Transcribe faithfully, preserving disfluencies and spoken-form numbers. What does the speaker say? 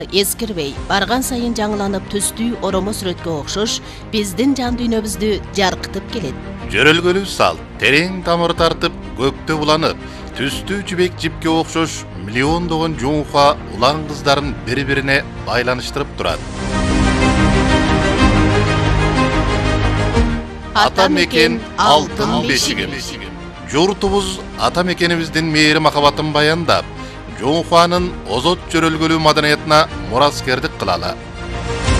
Eskirбей, барган сайын жаңыланып түстүү оромо сүрөткө окшош, биздин жан дүйнөбүздү жаркытып келет. Жөрөлгөлүү салт, терең тамыр тартып, көктө буланып, түстүү жибек жипке окшош миллиондогон жуунха улан кыздарын бири-бирине байланыштырып турат. Ата мекен алтын бешигим. Журтубуз ата мекенибиздин мээри махабатын баяндап, жуунханын озот жөрөлгөлүү маданиятына мураскердик кылалы.